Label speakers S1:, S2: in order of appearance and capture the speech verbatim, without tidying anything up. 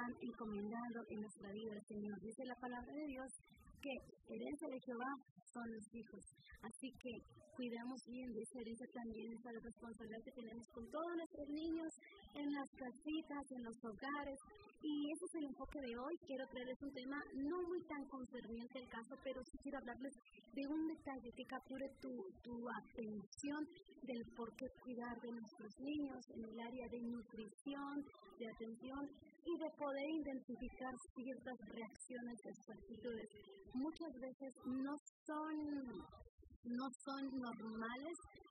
S1: han encomendado en nuestra vida, Señor. Dice la palabra de Dios que herencia de Jehová son los hijos. Así que cuidamos bien de esa herencia también, esa responsabilidad que tenemos con todos nuestros niños en las casitas, en los hogares. Y ese es el enfoque de hoy. Quiero traerles un tema no muy tan concerniente al caso, pero sí quiero hablarles de un detalle que capture tu, tu atención del por qué cuidar de nuestros niños en el área de nutrición, de atención y de poder identificar ciertas reacciones de sus actitudes. Muchas veces no son, no son normales